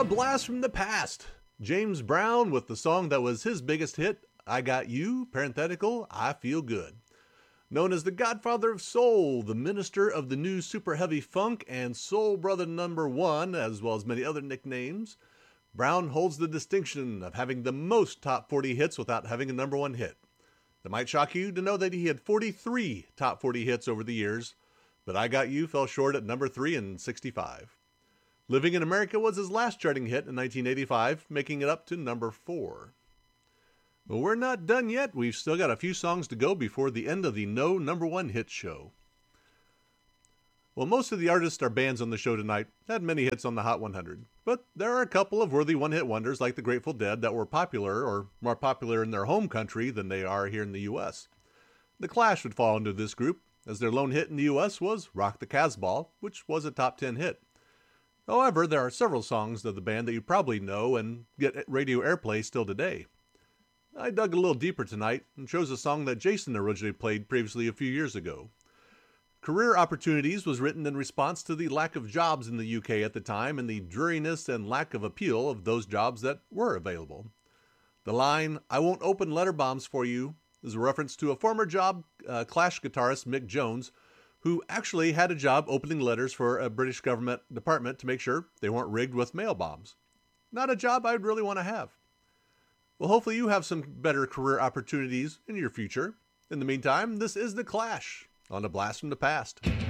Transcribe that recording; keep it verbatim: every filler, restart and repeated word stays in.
Blast from the Past. James Brown with the song that was his biggest hit, I Got You, parenthetical, I Feel Good. Known as the Godfather of Soul, the minister of the new super heavy funk, and Soul Brother Number One, as well as many other nicknames, Brown holds the distinction of having the most top forty hits without having a number one hit. It might shock you to know that he had forty-three top forty hits over the years, but I Got You fell short at number three in sixty-five. Living in America was his last charting hit in nineteen eighty-five, making it up to number four. But we're not done yet. We've still got a few songs to go before the end of the No Number One Hit show. Well, most of the artists or bands on the show tonight had many hits on the Hot one hundred, but there are a couple of worthy one-hit wonders like the Grateful Dead that were popular or more popular in their home country than they are here in the U S. The Clash would fall into this group, as their lone hit in the U S was Rock the Casbah, which was a top ten hit. However, there are several songs of the band that you probably know and get radio airplay still today. I dug a little deeper tonight and chose a song that Jason originally played previously a few years ago. Career Opportunities was written in response to the lack of jobs in the U K at the time and the dreariness and lack of appeal of those jobs that were available. The line, I won't open letter bombs for you, is a reference to a former job uh, Clash guitarist Mick Jones, who actually had a job opening letters for a British government department to make sure they weren't rigged with mail bombs. Not a job I'd really want to have. Well, hopefully you have some better career opportunities in your future. In the meantime, this is The Clash on A Blast from the Past.